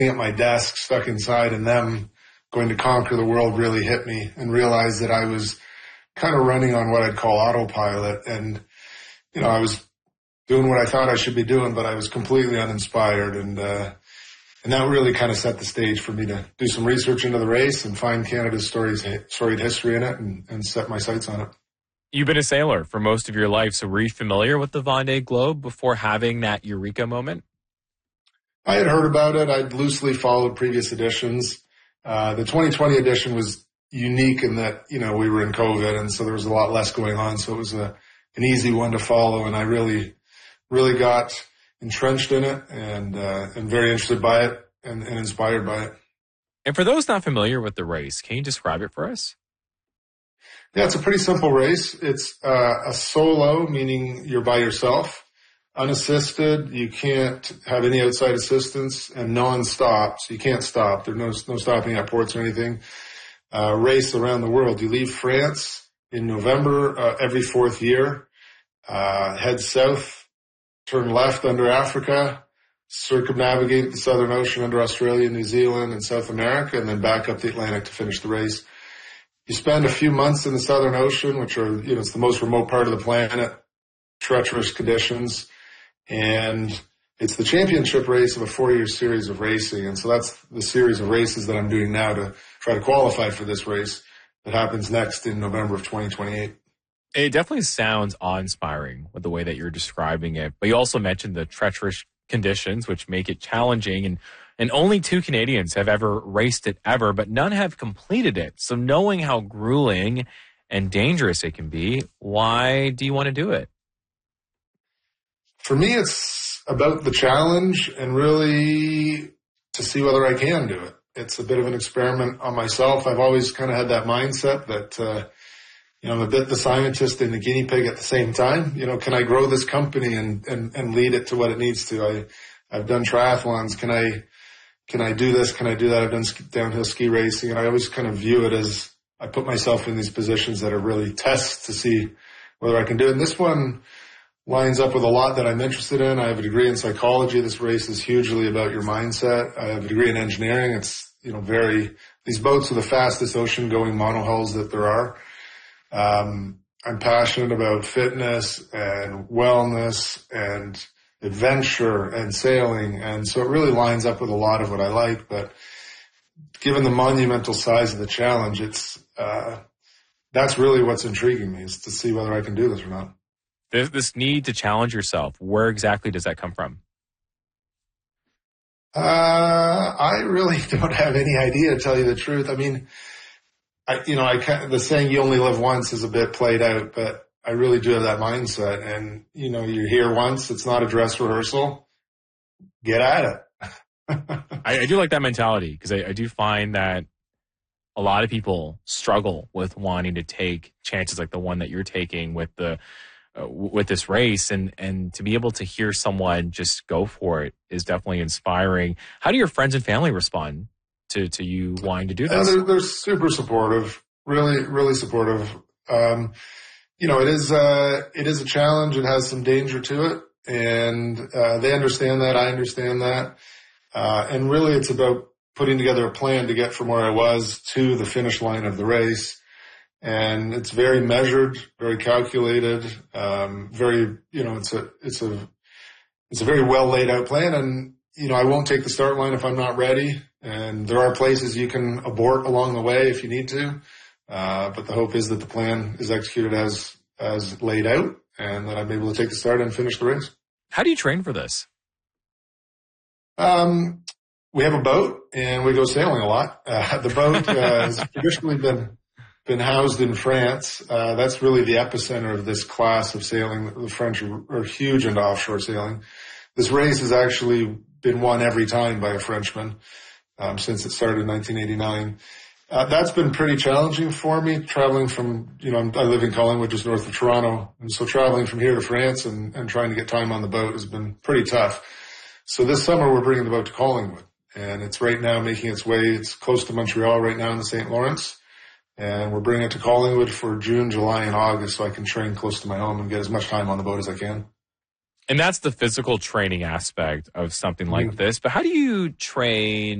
at my desk, stuck inside, and them going to conquer the world really hit me, and realized that I was kind of running on what I'd call autopilot. And, I was doing what I thought I should be doing, but I was completely uninspired. And that really kind of set the stage for me to do some research into the race and find Canada's storied history in it and set my sights on it. You've been a sailor for most of your life, so were you familiar with the Vendée Globe before having that eureka moment? I had heard about it. I'd loosely followed previous editions. The 2020 edition was unique in that, we were in COVID, and so there was a lot less going on. So it was an easy one to follow, and I really, really got entrenched in it and very interested by it and inspired by it. And for those not familiar with the race, can you describe it for us? Yeah, it's a pretty simple race. It's a solo, meaning you're by yourself, unassisted. You can't have any outside assistance, and non-stop, so you can't stop. There's no stopping at ports or anything. Race around the world. You leave France in November every fourth year, head south, turn left under Africa, circumnavigate the Southern Ocean under Australia, New Zealand, and South America, and then back up the Atlantic to finish the race. You spend a few months in the Southern Ocean, which are, it's the most remote part of the planet, treacherous conditions, and it's the championship race of a 4-year series of racing. And so that's the series of races that I'm doing now to try to qualify for this race that happens next in November of 2028. It definitely sounds awe-inspiring with the way that you're describing it. But you also mentioned the treacherous conditions, which make it challenging. And only 2 Canadians have ever raced it ever, but none have completed it. So knowing how grueling and dangerous it can be, why do you want to do it? For me, it's about the challenge and really to see whether I can do it. It's a bit of an experiment on myself. I've always kind of had that mindset that, I'm a bit the scientist and the guinea pig at the same time. Can I grow this company and lead it to what it needs to? I've done triathlons. Can I do this? Can I do that? I've done downhill ski racing, and I always kind of view it as I put myself in these positions that are really tests to see whether I can do it. And this one lines up with a lot that I'm interested in. I have a degree in psychology. This race is hugely about your mindset. I have a degree in engineering. It's, these boats are the fastest ocean-going monohulls that there are. I'm passionate about fitness and wellness and adventure and sailing. And so it really lines up with a lot of what I like. But given the monumental size of the challenge, that's really what's intriguing me, is to see whether I can do this or not. This need to challenge yourself, where exactly does that come from? I really don't have any idea, to tell you the truth. I mean, the saying "you only live once" is a bit played out, but I really do have that mindset. And, you're here once. It's not a dress rehearsal. Get at it. I do like that mentality, because I do find that a lot of people struggle with wanting to take chances like the one that you're taking with with this race, and to be able to hear someone just go for it is definitely inspiring. How do your friends and family respond to you wanting to do this? They're super supportive, really, really supportive. It is a challenge. It has some danger to it, and they understand that. I understand that, and really, it's about putting together a plan to get from where I was to the finish line of the race. And it's very measured, very calculated, it's a very well laid out plan. And, I won't take the start line if I'm not ready. And there are places you can abort along the way if you need to. But the hope is that the plan is executed as laid out, and that I'm able to take the start and finish the race. How do you train for this? We have a boat, and we go sailing a lot. The boat has traditionally been housed in France. That's really the epicenter of this class of sailing. The French are huge into offshore sailing. This race has actually been won every time by a Frenchman since it started in 1989. That's been pretty challenging for me, traveling from, I live in Collingwood, just north of Toronto. And so traveling from here to France and trying to get time on the boat has been pretty tough. So this summer we're bringing the boat to Collingwood, and it's right now making its way. It's close to Montreal right now in the St. Lawrence. And we're bringing it to Collingwood for June, July, and August, so I can train close to my home and get as much time on the boat as I can. And that's the physical training aspect of something like this. But how do you train